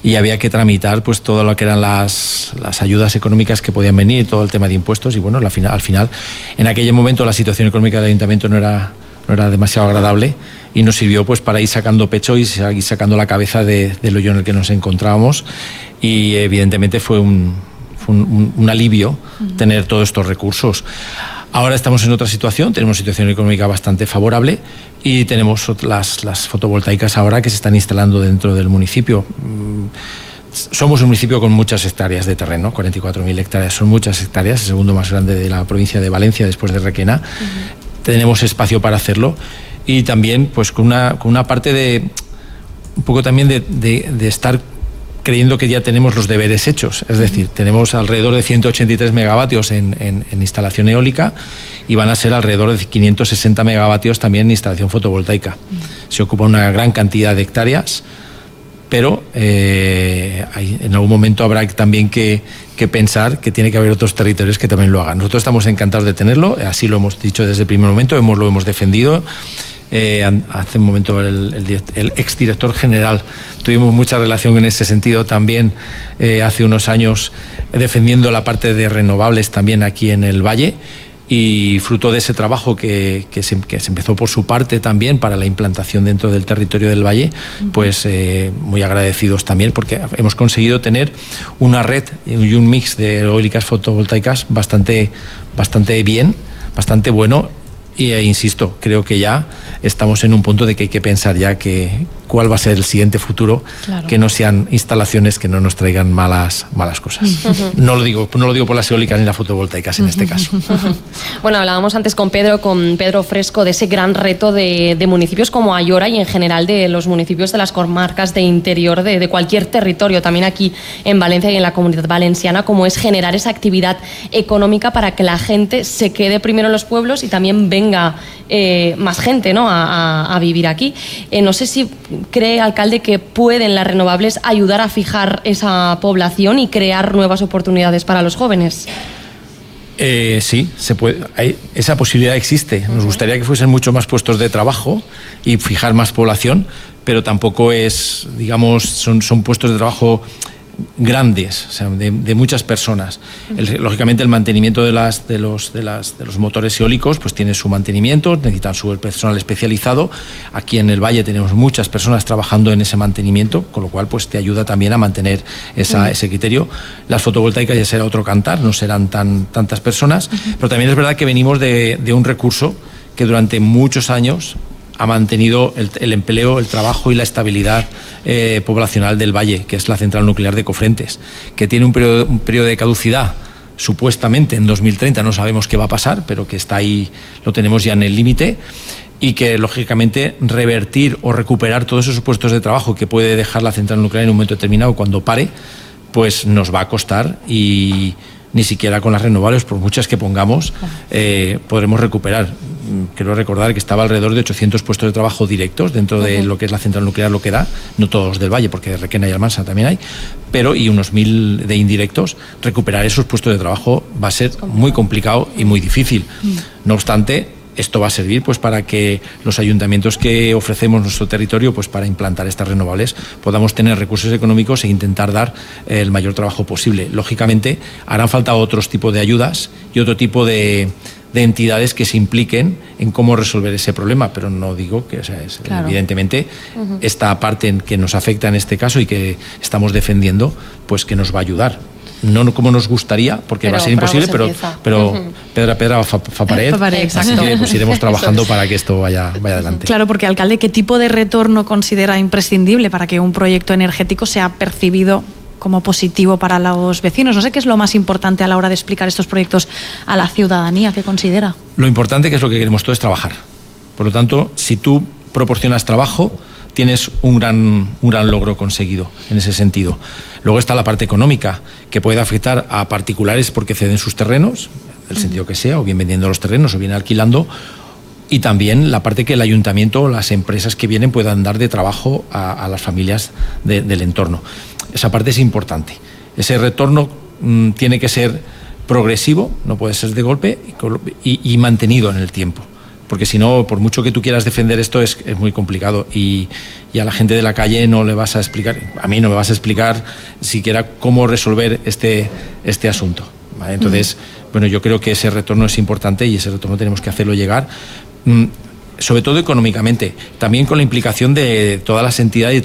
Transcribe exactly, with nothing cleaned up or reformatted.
y había que tramitar pues todo lo que eran las, las ayudas económicas que podían venir, todo el tema de impuestos, y bueno, la final, al final, en aquel momento la situación económica del ayuntamiento no era, no era demasiado agradable, y nos sirvió pues para ir sacando pecho y ir sacando la cabeza de, del hoyo en el que nos encontrábamos, y evidentemente fue un, fue un, un, un alivio uh-huh. tener todos estos recursos. Ahora estamos en otra situación, tenemos una situación económica bastante favorable y tenemos las, las fotovoltaicas ahora que se están instalando dentro del municipio. Somos un municipio con muchas hectáreas de terreno, cuarenta y cuatro mil hectáreas, son muchas hectáreas, el segundo más grande de la provincia de Valencia después de Requena. Uh-huh. Tenemos espacio para hacerlo, y también pues con una, con una parte de, un poco también de, de, de estar creyendo que ya tenemos los deberes hechos, es decir, tenemos alrededor de ciento ochenta y tres megavatios en, en, en instalación eólica, y van a ser alrededor de quinientos sesenta megavatios también en instalación fotovoltaica. Se ocupa una gran cantidad de hectáreas, pero eh, hay, en algún momento habrá también que, que pensar que tiene que haber otros territorios que también lo hagan. Nosotros estamos encantados de tenerlo, así lo hemos dicho desde el primer momento, hemos, lo hemos defendido. Eh, hace un momento el, el, el exdirector general, tuvimos mucha relación en ese sentido también, eh, hace unos años, defendiendo la parte de renovables también aquí en el Valle, y fruto de ese trabajo que, que, se, que se empezó por su parte también para la implantación dentro del territorio del Valle, pues eh, muy agradecidos también, porque hemos conseguido tener una red y un mix de eólicas fotovoltaicas bastante, bastante bien, bastante bueno. Y eh, insisto, creo que ya estamos en un punto de que hay que pensar ya que cuál va a ser el siguiente futuro, claro. que no sean instalaciones que no nos traigan malas, malas cosas. Uh-huh. No lo digo, no lo digo por las eólicas ni las fotovoltaicas en uh-huh. este caso. Uh-huh. Bueno, hablábamos antes con Pedro, con Pedro Fresco, de ese gran reto de, de municipios como Ayora y en general de los municipios de las comarcas de interior de, de cualquier territorio, también aquí en Valencia y en la Comunidad Valenciana, como es generar esa actividad económica para que la gente se quede primero en los pueblos y también venga eh, más gente, ¿no?, a, a, a vivir aquí. Eh, no sé si cree, alcalde, que pueden las renovables ayudar a fijar esa población y crear nuevas oportunidades para los jóvenes. Eh, sí, se puede. Hay, esa posibilidad existe. Nos gustaría que fuesen mucho más puestos de trabajo y fijar más población, pero tampoco es, digamos, son, son puestos de trabajo grandes, o sea, de, de muchas personas. El, lógicamente el mantenimiento de las de los de las de los motores eólicos pues tiene su mantenimiento, necesitan su personal especializado. Aquí en el Valle tenemos muchas personas trabajando en ese mantenimiento, con lo cual pues te ayuda también a mantener esa, uh-huh. ese criterio. Las fotovoltaicas ya será otro cantar, no serán tan tantas personas, uh-huh. pero también es verdad que venimos de, de un recurso que durante muchos años ha mantenido el, el empleo, el trabajo y la estabilidad eh, poblacional del Valle, que es la central nuclear de Cofrentes, que tiene un periodo, un periodo de caducidad supuestamente en dos mil treinta, no sabemos qué va a pasar, pero que está ahí, lo tenemos ya en el límite, y que lógicamente revertir o recuperar todos esos puestos de trabajo que puede dejar la central nuclear en un momento determinado cuando pare, pues nos va a costar, y ni siquiera con las renovables, por muchas que pongamos, eh, podremos recuperar. Quiero recordar que estaba alrededor de ochocientos puestos de trabajo directos dentro de lo que es la central nuclear, lo que da, no todos del Valle, porque de Requena y Almansa también hay, pero y unos mil de indirectos. Recuperar esos puestos de trabajo va a ser muy complicado y muy difícil. No obstante, esto va a servir pues para que los ayuntamientos que ofrecemos nuestro territorio pues para implantar estas renovables podamos tener recursos económicos e intentar dar eh, el mayor trabajo posible. Lógicamente harán falta otros tipos de ayudas y otro tipo de, de entidades que se impliquen en cómo resolver ese problema, pero no digo que, o sea, es, claro. evidentemente uh-huh. esta parte en que nos afecta en este caso y que estamos defendiendo, pues que nos va a ayudar. No como nos gustaría, porque pero, va a ser imposible, pero, pero uh-huh. pedra a pedra fa, fa pared, fa pared, así que pues iremos trabajando para que esto vaya, vaya adelante. Claro, porque alcalde, ¿qué tipo de retorno considera imprescindible para que un proyecto energético sea percibido como positivo para los vecinos? No sé qué es lo más importante a la hora de explicar estos proyectos a la ciudadanía, ¿qué considera? Lo importante, que es lo que queremos todos, es trabajar. Por lo tanto, si tú proporcionas trabajo, tienes un gran, un gran logro conseguido en ese sentido. Luego está la parte económica, que puede afectar a particulares porque ceden sus terrenos, del sentido que sea, o bien vendiendo los terrenos o bien alquilando, y también la parte que el ayuntamiento o las empresas que vienen puedan dar de trabajo a, a las familias de, del entorno. Esa parte es importante. Ese retorno mmm, tiene que ser progresivo, no puede ser de golpe, y, y mantenido en el tiempo. porque si no, por mucho que tú quieras defender esto, es, es muy complicado y, y a la gente de la calle no le vas a explicar, a mí no me vas a explicar siquiera cómo resolver este, este asunto, ¿vale? Entonces, uh-huh. bueno, yo creo que ese retorno es importante y ese retorno tenemos que hacerlo llegar, mm, sobre todo económicamente, también con la implicación de todas las entidades y